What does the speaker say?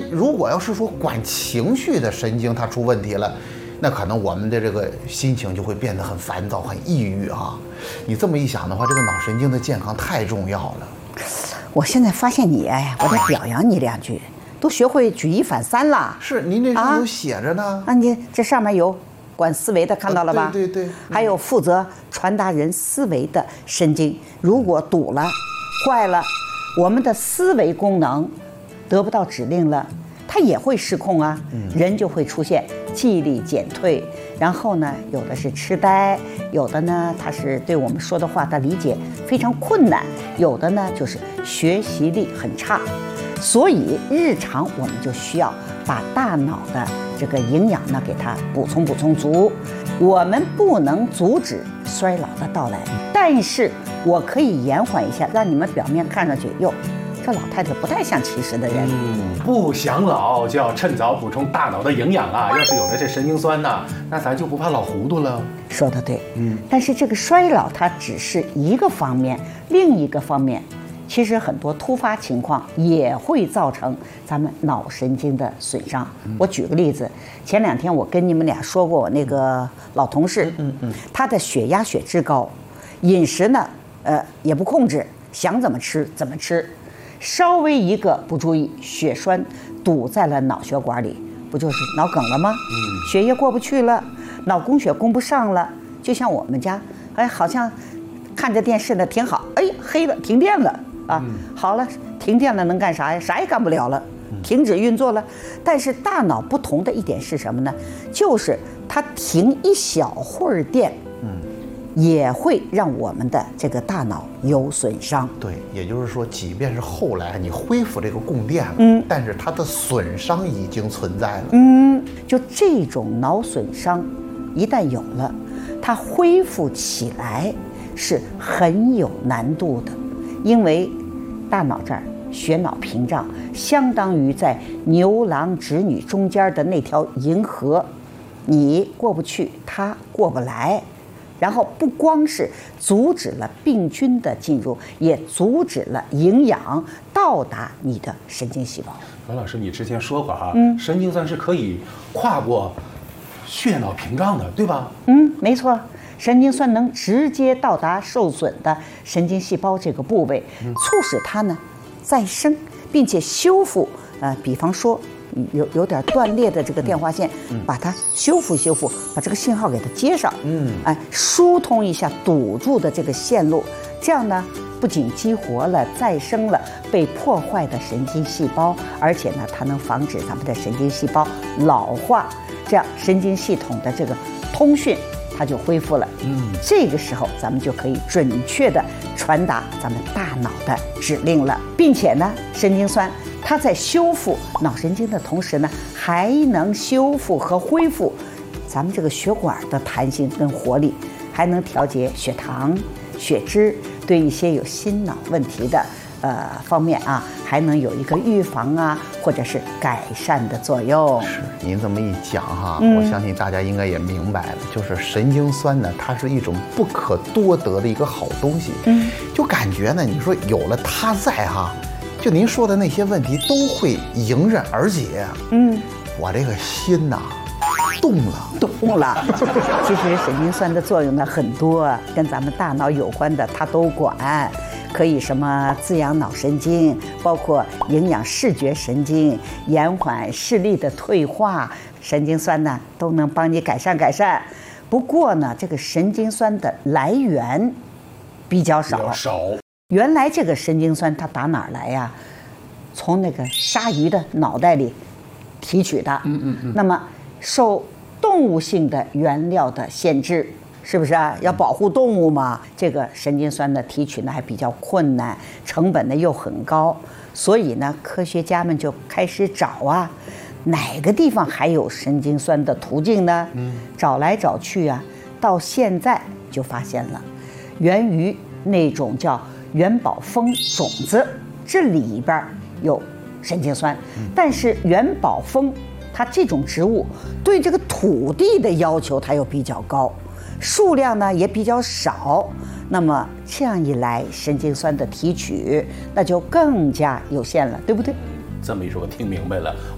如果要是说管情绪的神经它出问题了，那可能我们的这个心情就会变得很烦躁、很抑郁啊。你这么一想的话，这个脑神经的健康太重要了。 我现在发现你，哎，我得表扬你两句，都学会举一反三了。 是，您这上头写着呢。 你这上面有管思维的，看到了吧？ 对对对。 还有负责传达人思维的神经，如果堵了、坏了，我们的思维功能得不到指令了，它也会失控啊。人就会出现记忆力减退，然后呢，有的是痴呆，有的呢，他是对我们说的话的理解非常困难，有的呢就是学习力很差。所以日常我们就需要把大脑的这个营养呢给它补充足。我们不能阻止衰老的到来，但是我可以延缓一下，让你们表面看上去哟，这老太太不太像70的人。 不想老就要趁早补充大脑的营养啊！要是有了这神经酸呢，那咱就不怕老糊涂了。 说得对，但是这个衰老它只是一个方面，另一个方面，其实很多突发情况也会造成咱们脑神经的损伤。我举个例子，前2天我跟你们俩说过，我那个老同事，他的血压、血脂高，饮食呢，也不控制，想怎么吃怎么吃。稍微一个不注意，血栓堵在了脑血管里，不就是脑梗了吗？血液过不去了，脑供血供不上了。就像我们家，哎，好像看着电视呢挺好，哎，黑了，停电了啊。好了，停电了能干啥呀？啥也干不了了，停止运作了。但是大脑不同的一点是什么呢？就是它停一小会儿电，也会让我们的这个大脑有损伤。 对，也就是说，即便是后来你恢复这个供电了，但是它的损伤已经存在了。 就这种脑损伤，一旦有了，它恢复起来是很有难度的，因为大脑这儿血脑屏障相当于在牛郎织女中间的那条银河，你过不去，它过不来。然后不光是阻止了病菌的进入，也阻止了营养到达你的神经细胞。 栾老师，你之前说过啊，神经酸是可以跨过血脑屏障的，对吧？ 没错，神经酸能直接到达受损的神经细胞这个部位，促使它呢再生，并且修复。比方说有点断裂的这个电话线，把它修复，把这个信号给它接上，疏通一下堵住的这个线路，这样呢，不仅激活了再生了被破坏的神经细胞，而且呢，它能防止咱们的神经细胞老化，这样神经系统的这个通讯它就恢复了。这个时候咱们就可以准确的传达咱们大脑的指令了，并且呢，神经酸它在修复脑神经的同时呢，还能修复和恢复咱们这个血管的弹性跟活力，还能调节血糖、血脂，对一些有心脑问题的方面啊，还能有一个预防啊，或者是改善的作用。 是，您这么一讲哈，我相信大家应该也明白了，就是神经酸呢，它是一种不可多得的一个好东西。就感觉呢，你说有了它在哈，就您说的那些问题都会迎刃而解。我这个心呐，动了。其实神经酸的作用呢很多，跟咱们大脑有关的它都管。可以什么滋养脑神经，包括营养视觉神经，延缓视力的退化，神经酸呢都能帮你改善。不过呢，这个神经酸的来源比较少。原来这个神经酸它打哪儿来呀？从那个鲨鱼的脑袋里提取的。那么受动物性的原料的限制，是不是啊？要保护动物嘛，这个神经酸的提取呢还比较困难，成本呢又很高，所以呢，科学家们就开始找啊，哪个地方还有神经酸的途径呢？找来找去啊，到现在就发现了，源于那种叫元宝蜂种子，这里边有神经酸，但是元宝蜂它这种植物对这个土地的要求它又比较高。数量呢也比较少，那么这样一来，神经酸的提取那就更加有限了，对不对？ 这么一说，我听明白了。